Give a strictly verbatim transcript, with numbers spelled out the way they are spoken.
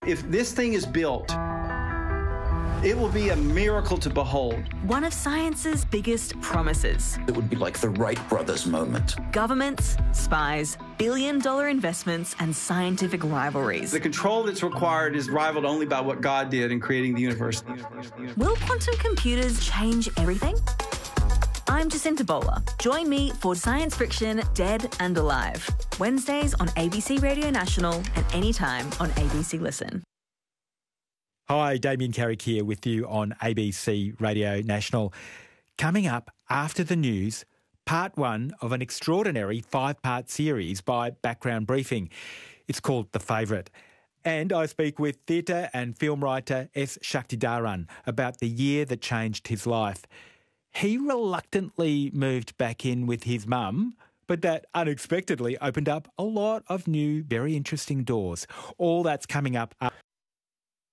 If this thing is built, it will be a miracle to behold. One of science's biggest promises. It would be like the Wright brothers moment. Governments, spies, billion-dollar investments and scientific rivalries. The control that's required is rivaled only by what God did in creating the universe. Will quantum computers change everything? I'm Jacinta Bowler. Join me for Science Friction Dead and Alive. Wednesdays on A B C Radio National and anytime on A B C Listen. Hi, Damien Carrick here with you on A B C Radio National. Coming up after the news, part one of an extraordinary five-part series by Background Briefing. It's called The Favourite. And I speak with theatre and film writer S. Shaktidaran about the year that changed his life. He reluctantly moved back in with his mum, but that unexpectedly opened up a lot of new, very interesting doors. All that's coming up.